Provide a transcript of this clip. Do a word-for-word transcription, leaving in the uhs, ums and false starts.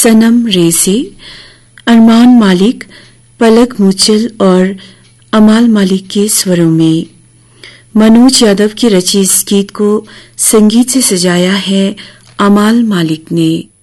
सनम रेज़ी, अरमान मालिक, पलक मुचल और अमाल मालिक के स्वरों में। मनोज यादव की रची इस गीत को संगीत से सजाया है अमाल मालिक ने।